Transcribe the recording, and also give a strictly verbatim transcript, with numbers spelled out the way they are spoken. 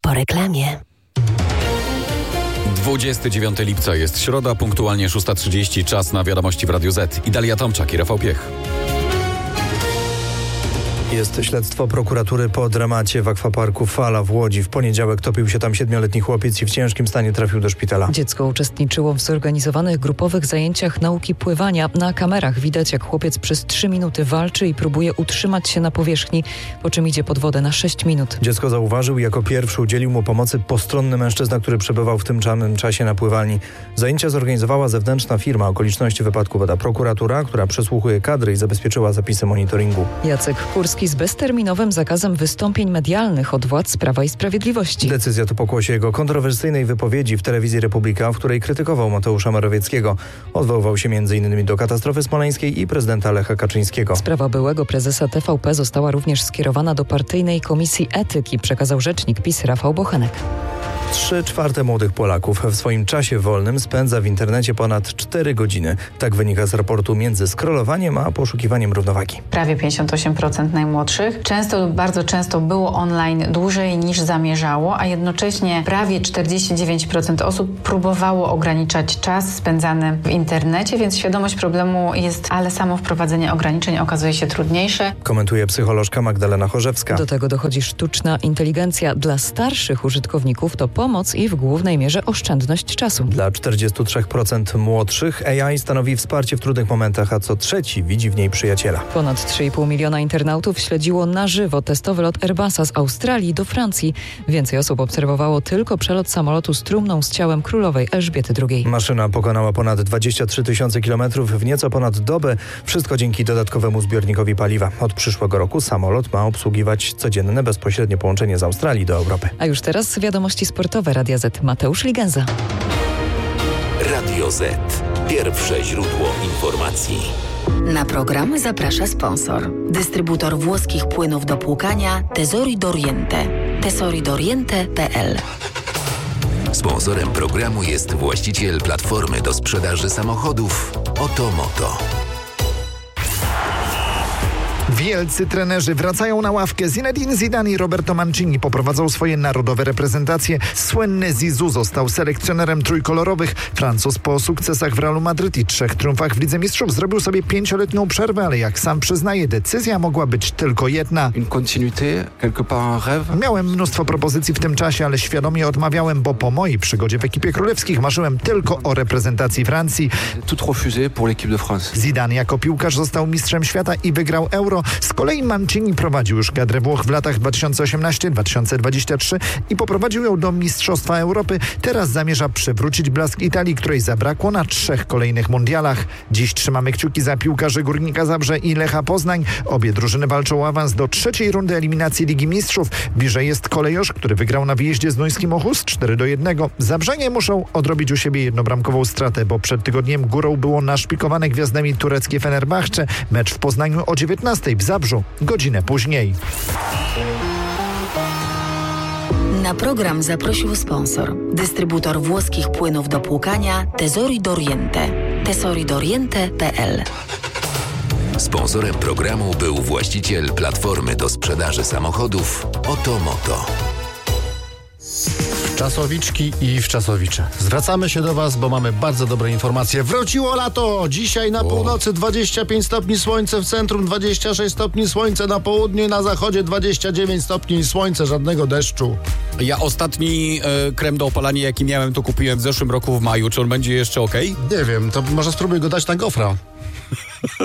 Po reklamie. dwudziestego dziewiątego lipca jest środa, punktualnie szósta trzydzieści, czas na wiadomości w Radiu Z. Idalia Tomczak i Rafał Piech. Jest śledztwo prokuratury po dramacie w akwaparku Fala w Łodzi. W poniedziałek topił się tam siedmioletni chłopiec i w ciężkim stanie trafił do szpitala. Dziecko uczestniczyło w zorganizowanych grupowych zajęciach nauki pływania. Na kamerach widać, jak chłopiec przez trzy minuty walczy i próbuje utrzymać się na powierzchni, po czym idzie pod wodę na sześć minut. Dziecko zauważył i jako pierwszy udzielił mu pomocy postronny mężczyzna, który przebywał w tym samym czasie na pływalni. Zajęcia zorganizowała zewnętrzna firma. Okoliczności wypadku bada prokuratura, która przesłuchuje kadry i zabezpieczyła zapisy monitoringu. Jacek Kurski z bezterminowym zakazem wystąpień medialnych od władz Prawa i Sprawiedliwości. Decyzja to pokłosie jego kontrowersyjnej wypowiedzi w telewizji Republika, w której krytykował Mateusza Morawieckiego. Odwoływał się między innymi do katastrofy smoleńskiej i prezydenta Lecha Kaczyńskiego. Sprawa byłego prezesa T V P została również skierowana do partyjnej komisji etyki, przekazał rzecznik PiS Rafał Bochenek. Trzy czwarte młodych Polaków w swoim czasie wolnym spędza w internecie ponad cztery godziny. Tak wynika z raportu między scrollowaniem a poszukiwaniem równowagi. Prawie pięćdziesiąt osiem procent najmłodszych często lub bardzo często było online dłużej niż zamierzało, a jednocześnie prawie czterdzieści dziewięć procent osób próbowało ograniczać czas spędzany w internecie, więc świadomość problemu jest, ale samo wprowadzenie ograniczeń okazuje się trudniejsze. Komentuje psycholożka Magdalena Chorzewska. Do tego dochodzi sztuczna inteligencja. Dla starszych użytkowników to pomoc i w głównej mierze oszczędność czasu. Dla czterdzieści trzy procent młodszych A I stanowi wsparcie w trudnych momentach, a co trzeci widzi w niej przyjaciela. Ponad trzy i pół miliona internautów śledziło na żywo testowy lot Airbusa z Australii do Francji. Więcej osób obserwowało tylko przelot samolotu z trumną z ciałem królowej Elżbiety drugiej. Maszyna pokonała ponad dwadzieścia trzy tysiące kilometrów w nieco ponad dobę. Wszystko dzięki dodatkowemu zbiornikowi paliwa. Od przyszłego roku samolot ma obsługiwać codzienne bezpośrednie połączenie z Australii do Europy. A już teraz wiadomości sportowe Radia Z. Mateusz Ligenza. Radio Z. Pierwsze źródło informacji. Na program zaprasza sponsor. Dystrybutor włoskich płynów do płukania Tesori d'Oriente. tesori d'Oriente kropka p l. Sponsorem programu jest właściciel platformy do sprzedaży samochodów Otomoto. Wielcy trenerzy wracają na ławkę. Zinedine Zidane i Roberto Mancini poprowadzą swoje narodowe reprezentacje. Słynny Zizou został selekcjonerem trójkolorowych. Francuz po sukcesach w Realu Madryt i trzech triumfach w Lidze Mistrzów zrobił sobie pięcioletnią przerwę, ale jak sam przyznaje, decyzja mogła być tylko jedna. Miałem mnóstwo propozycji w tym czasie, ale świadomie odmawiałem, bo po mojej przygodzie w ekipie królewskich marzyłem tylko o reprezentacji Francji. Zidane jako piłkarz został mistrzem świata i wygrał Euro. Z kolei Mancini prowadził już kadrę Włoch w latach dwa tysiące osiemnastym do dwa tysiące dwudziestego trzeciego i poprowadził ją do Mistrzostwa Europy. Teraz zamierza przywrócić blask Italii, której zabrakło na trzech kolejnych mundialach. Dziś trzymamy kciuki za piłkarzy Górnika Zabrze i Lecha Poznań. Obie drużyny walczą o awans do trzeciej rundy eliminacji Ligi Mistrzów. Bliżej jest Kolejosz, który wygrał na wyjeździe z Nujskim Ochus cztery do jednego. Zabrzanie muszą odrobić u siebie jednobramkową stratę, bo przed tygodniem górą było naszpikowane gwiazdami tureckie Fenerbahce. Mecz w Poznaniu o dziewiętnastej, w Zabrzu godzinę później. Na program zaprosił sponsor. Dystrybutor włoskich płynów do płukania Tesori d'Oriente. tesori d'Oriente kropka p l. Sponsorem programu był właściciel platformy do sprzedaży samochodów Otomoto. Czasowiczki i wczasowicze. Zwracamy się do Was, bo mamy bardzo dobre informacje. Wróciło lato! Dzisiaj na północy dwadzieścia pięć stopni słońce, w centrum dwadzieścia sześć stopni słońce, na południu i na zachodzie dwadzieścia dziewięć stopni słońce, żadnego deszczu. Ja ostatni e, krem do opalania, jaki miałem, to kupiłem w zeszłym roku w maju. Czy on będzie jeszcze okej? Nie wiem, to może spróbuj go dać na gofra.